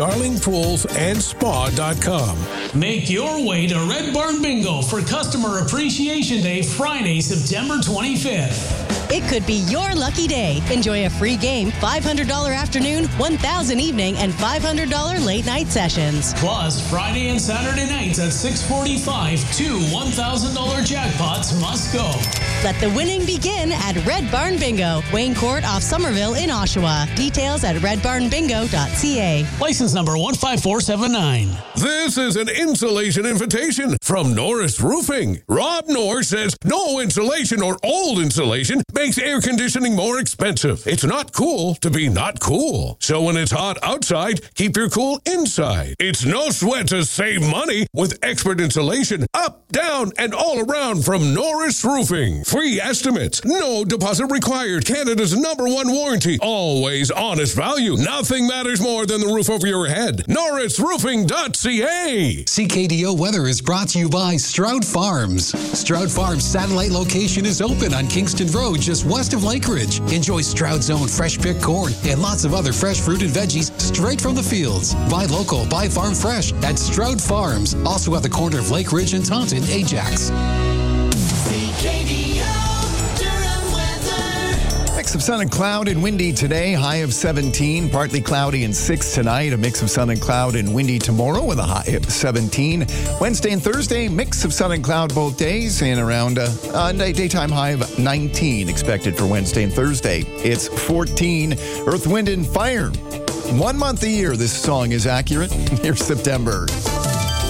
StarlingPoolsAndSpa.com. Make your way to Red Barn Bingo for Customer Appreciation Day, Friday, September 25th. It could be your lucky day. Enjoy a free game, $500 afternoon, $1,000 evening, and $500 late night sessions. Plus, Friday and Saturday nights at 6:45, 2 $1,000 jackpots must go. Let the winning begin at Red Barn Bingo, Wayne Court off Somerville in Oshawa. Details at redbarnbingo.ca. License number 15479. This is an insulation invitation from Norris Roofing. Rob Norris says no insulation or old insulation makes air conditioning more expensive. It's not cool to be not cool. So when it's hot outside, keep your cool inside. It's no sweat to save money with expert insulation up, down, and all around from Norris Roofing. Free estimates, no deposit required. Canada's #1 warranty. Always honest value. Nothing matters more than the roof over your head. NorrisRoofing.ca. CKDO Weather is brought to you by Stroud Farms. Stroud Farms satellite location is open on Kingston Road, just west of Lake Ridge. Enjoy Stroud's own fresh picked corn and lots of other fresh fruit and veggies straight from the fields. Buy local, buy farm fresh at Stroud Farms. Also at the corner of Lake Ridge and Taunton, Ajax. Mix of sun and cloud and windy today, high of 17. Partly cloudy and 6 tonight. A mix of sun and cloud and windy tomorrow with a high of 17. Wednesday and Thursday, mix of sun and cloud both days and around a daytime high of 19 expected for Wednesday and Thursday. It's 14. Earth, Wind, and Fire. 1 month a year this song is accurate. Here's September.